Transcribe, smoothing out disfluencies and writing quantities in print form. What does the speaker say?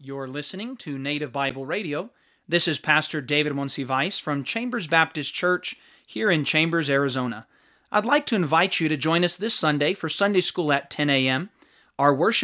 You're listening to Native Bible Radio. This is Pastor David Monsivais from Chambers Baptist Church here in Chambers, Arizona. I'd like to invite you to join us this Sunday for Sunday School at 10 a.m. Our worship